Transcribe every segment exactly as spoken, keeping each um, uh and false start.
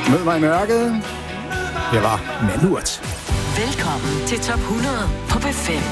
Mød mig i mørket. Jeg var Malurt. Velkommen til Top hundrede på B fem.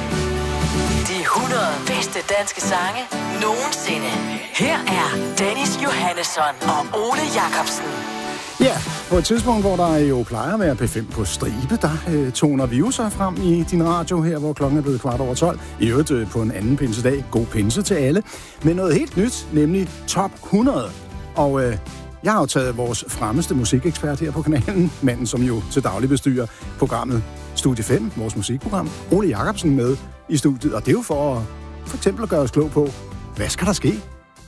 De hundrede bedste danske sange nogensinde. Her er Dennis Johannesson og Ole Jacobsen. Ja, på et tidspunkt, hvor der jo plejer at være P fem på stribe, der øh, toner vi jo så frem i din radio her, hvor klokken er blevet kvart over tolv. I øvrigt øh, på en anden pinsedag. God pinse til alle. Men noget helt nyt, nemlig Top hundrede. Og øh, jeg har jo taget vores fremmeste musikekspert her på kanalen, manden som jo til daglig bestyrer programmet Studie fem, vores musikprogram, Ole Jacobsen, med i studiet. Og det er jo for at, for eksempel at gøre os klog på, hvad skal der ske?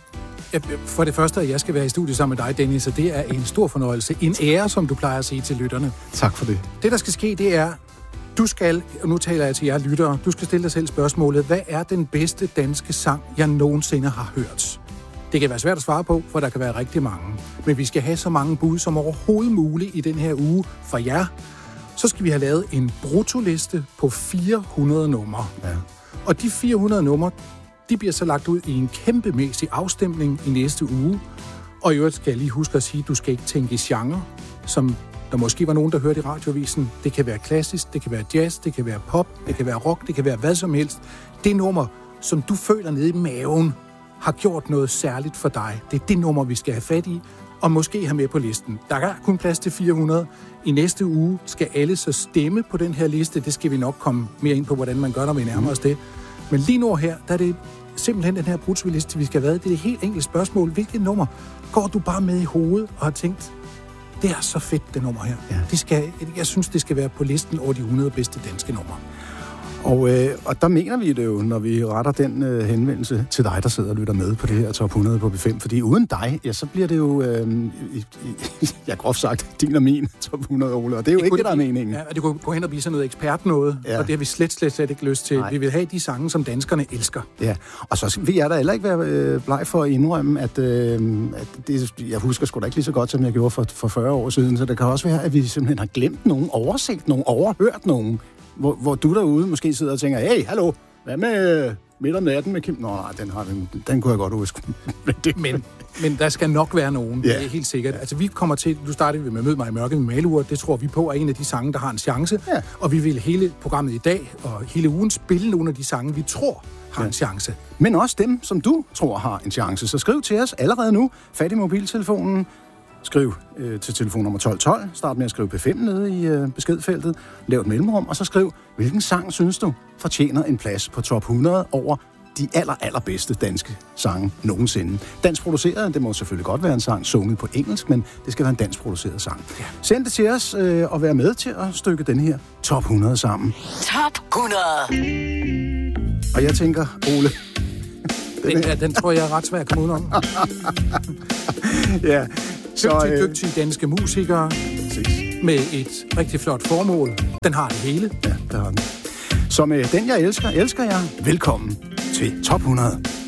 For det første, at jeg skal være i studiet sammen med dig, Dennis, og det er en stor fornøjelse. En ære, som du plejer at sige til lytterne. Tak for det. Det, der skal ske, det er, du skal, og nu taler jeg til jer lyttere, du skal stille dig selv spørgsmålet, hvad er den bedste danske sang, jeg nogensinde har hørt? Det kan være svært at svare på, for der kan være rigtig mange. Men vi skal have så mange bud som overhovedet muligt i den her uge for jer. Så skal vi have lavet en bruttoliste på fire hundrede numre. Ja. Og de fire hundrede numre, de bliver så lagt ud i en kæmpemæssig afstemning i næste uge. Og i øvrigt skal jeg lige huske at sige, at du skal ikke tænke i genre, som der måske var nogen, der hørte i radioavisen. Det kan være klassisk, det kan være jazz, det kan være pop, det kan være rock, det kan være hvad som helst. Det nummer, som du føler nede i maven, har gjort noget særligt for dig. Det er det nummer, vi skal have fat i, og måske have med på listen. Der er kun plads til fire hundrede. I næste uge skal alle så stemme på den her liste. Det skal vi nok komme mere ind på, hvordan man gør, når vi nærmer os det. Men lige nu her, der er det simpelthen den her bruttoliste, vi skal have været. Det er et helt enkelt spørgsmål. Hvilket nummer går du bare med i hovedet og har tænkt, det er så fedt, det nummer her. Ja. Det skal, jeg synes, det skal være på listen over de hundrede bedste danske numre. Og, øh, og der mener vi det jo, når vi retter den øh, henvendelse til dig, der sidder og lytter med på det her Top hundrede på B fem. Fordi uden dig, ja, så bliver det jo, øh, jeg har groft sagt, din og min Top hundrede, Ole. Og det er jo det ikke det, der er meningen. Ja, og det kunne gå hen og blive sådan noget ekspert noget, ja. Og det har vi slet, slet, slet ikke lyst til. Nej. Vi vil have de sange, som danskerne elsker. Ja, og så vil jeg da heller ikke være øh, bleg for at indrømme, at, øh, at det, jeg husker sgu da ikke lige så godt, som jeg gjorde for, for fyrre år siden. Så det kan også være, at vi simpelthen har glemt nogen, overset nogen, overhørt nogen. Hvor, hvor du derude måske sidder og tænker, hey, hallo, hvad med midt om natten med Kim? Nå, nej, den, har, den, den kunne jeg godt huske. men, men der skal nok være nogen, ja. Det er helt sikkert. Altså, vi kommer til, nu starter vi med Mød mig i mørket med Malurt, det tror vi på er en af de sange, der har en chance. Ja. Og vi vil hele programmet i dag og hele ugen spille nogle af de sange, vi tror har ja. en chance. Men også dem, som du tror har en chance. Så skriv til os allerede nu, fat i mobiltelefonen. Skriv øh, til telefonnummer tolv tolv. Start med at skrive P fem nede i øh, beskedfeltet. Lav et mellemrum, og så skriv, hvilken sang synes du fortjener en plads på top hundrede over de aller, allerbedste danske sange nogensinde. Dansk produceret, det må selvfølgelig godt være en sang sunget på engelsk, men det skal være en dansk produceret sang. Ja. Send det til os øh, og vær med til at stykke den her top hundrede sammen. Top hundrede. Og jeg tænker, Ole... den, ja, den tror jeg er ret svær at komme udenom. Ja. Så, dygtige, dygtige danske musikere præcis. Med et rigtig flot formål. Den har det hele. Ja, det har den. Så med Den, jeg elsker, elsker jeg. Velkommen til Top hundrede.